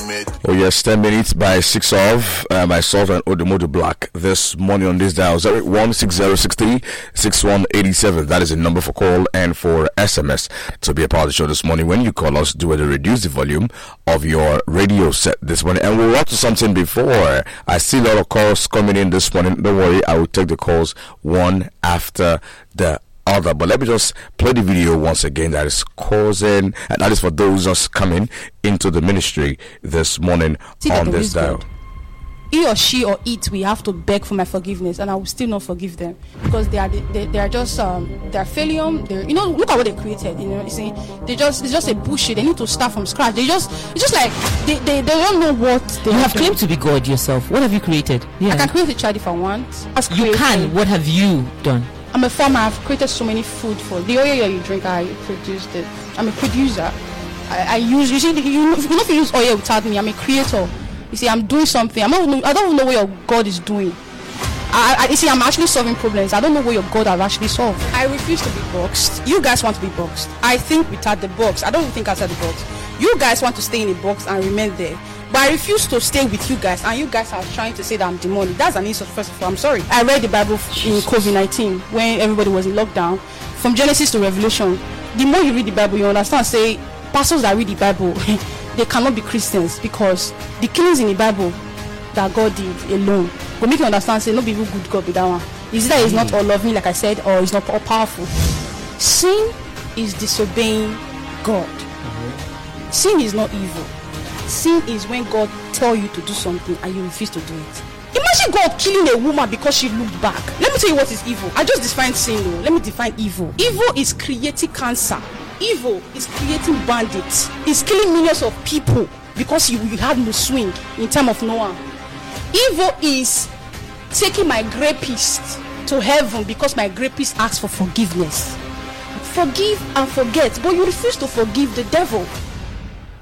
Oh yes, 10 minutes by 6 of myself and Odumodu Black this morning on this dial 0160606187. That is the number for call and for SMS to be a part of the show this morning. When you call us, do it to reduce the volume of your radio set this morning. And we'll up to something before. I see a lot of calls coming in this morning. Don't worry, I will take the calls one after the other. But let me just play the video once again. That is causing, and that is for those just coming into the ministry this morning on this dial. He or she or it, we have to beg for my forgiveness, and I will still not forgive them because they are just they're failure. Look at what they created. You see, it's just a bullshit. They need to start from scratch. It's just like they don't know what they have claimed to be God yourself. What have you created? Yeah. I can create a child if I want. You can. What have you done? I'm a farmer. I've created so many food for the oil you drink. I produced it. I'm a producer. I use. You see, you cannot use oil without me. I'm a creator. You see, I'm doing something. I don't know what your God is doing. You see, I'm actually solving problems. I don't know what your God has actually solved. I refuse to be boxed. You guys want to be boxed. I think without the box. I don't think outside the box. You guys want to stay in a box and remain there. But I refuse to stay with you guys, and you guys are trying to say that I'm demonic. That's an insult, first of all. I'm sorry. I read the Bible in COVID-19 when everybody was in lockdown, from Genesis to Revelation. The more you read the Bible, you understand, say, pastors that read the Bible, they cannot be Christians because the killings in the Bible that God did alone will make you understand, say, no be good God be that one. Is that he's not all loving, like I said, or he's not all powerful. Sin is disobeying God. Sin is not evil. Sin is when God tell you to do something and you refuse to do it. Imagine God killing a woman because she looked back. Let me tell you what is evil. I just defined sin though. Let me define evil. Evil is creating cancer. Evil is creating bandits. It's killing millions of people because you had no swing in time of Noah. Evil is taking my rapist to heaven because my rapist asked for forgiveness. Forgive and forget, but you refuse to forgive the devil.